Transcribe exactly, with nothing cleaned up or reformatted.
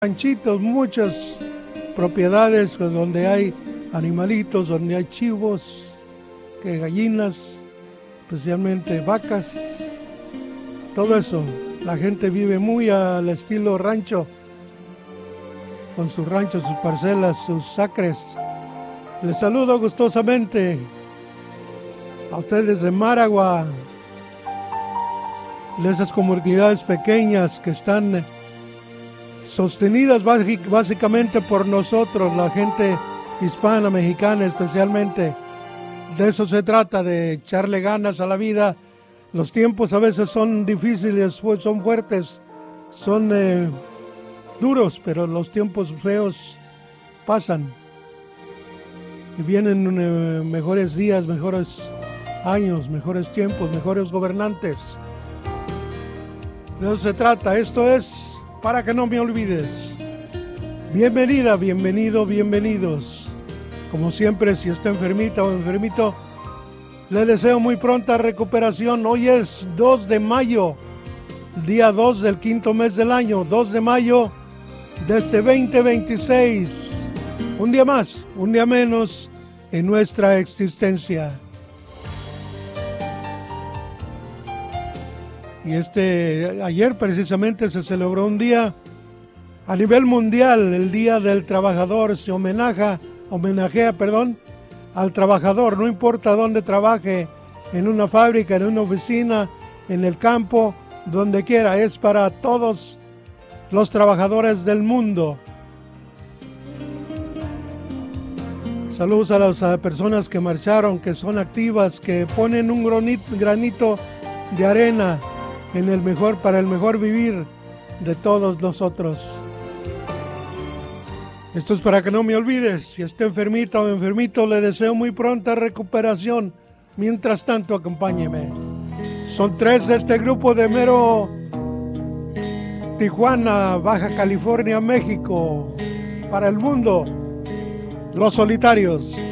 ranchitos, muchas propiedades donde hay animalitos, donde hay chivos, que gallinas, especialmente vacas, todo eso. La gente vive muy al estilo rancho, con sus ranchos, sus parcelas, sus acres. Les saludo gustosamente a ustedes de Maragua, de esas comunidades pequeñas que están sostenidas básicamente por nosotros, la gente hispana, mexicana especialmente. De eso se trata, de echarle ganas a la vida. Los tiempos a veces son difíciles, son fuertes, son eh, duros, pero los tiempos feos pasan y vienen eh, mejores días, mejores años, mejores tiempos, mejores gobernantes. De eso se trata. Esto es Para que no me olvides. Bienvenida, bienvenido, bienvenidos. Como siempre, si está enfermita o enfermito, le deseo muy pronta recuperación. Hoy es dos de mayo, día dos del quinto mes del año, dos de mayo de este veinte veintiséis. Un día más, un día menos en nuestra existencia. Y este, ayer precisamente se celebró un día a nivel mundial, el Día del Trabajador. Se homenaja, homenajea, perdón, al trabajador, no importa dónde trabaje, en una fábrica, en una oficina, en el campo, donde quiera, es para todos los trabajadores del mundo. Saludos a las a personas que marcharon, que son activas, que ponen un granito, granito de arena en el mejor, para el mejor vivir de todos nosotros. Esto es para que no me olvides. Si está enfermita o enfermito, le deseo muy pronta recuperación. Mientras tanto, acompáñeme. Son tres de este grupo de mero Tijuana, Baja California, México. Para el mundo, Los Solitarios.